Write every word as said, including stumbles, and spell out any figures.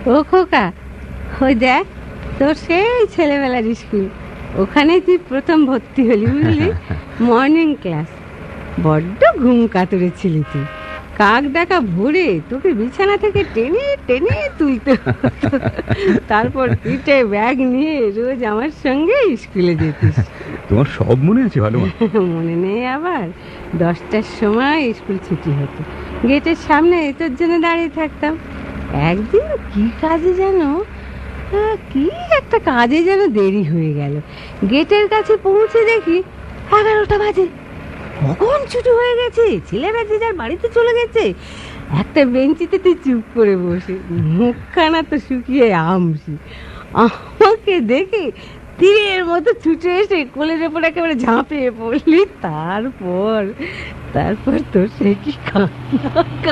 ও খোকা, ওই দেখ তোর সেই ছেলেবেলার স্কুল, ওখানেই তুই প্রথম ভর্তি হলি বুঝলি। মর্নিং ক্লাস, বড্ড ঘুম কাতুরে ছিলি তুই। কাক ডাকা ভোরে তোকে বিছানা থেকে টেনে টেনে তুলতে হতো, তারপর পিঠে ব্যাগ নিয়ে রোজ আমার সঙ্গে স্কুলে যেতিস। তোমার সব মনে আছে ভালো? মনে নেই আবার? দশটার সময় স্কুল ছুটি হতো, গেটের সামনে তোর জন্য দাঁড়িয়ে থাকতাম। একদিন কি কাজে যেন কি একটা কাজে যেন দেরি হয়ে গেল, গেটের কাছে পৌঁছে দেখি এগারোটা বাজে। কখন ছুটি হয়ে গেছে, ছেলেরা যে যার বাড়িতে চলে গেছে। একটা বেঞ্চিতে তুই চুপ করে বসে, মুখখানা তো শুকিয়ে আমসি। আমাকে দেখে তীরের মতো ছুটে এসে কোলের ওপর একেবারে ঝাঁপিয়ে পড়লি। তারপর তারপর তোর সে কি কান্না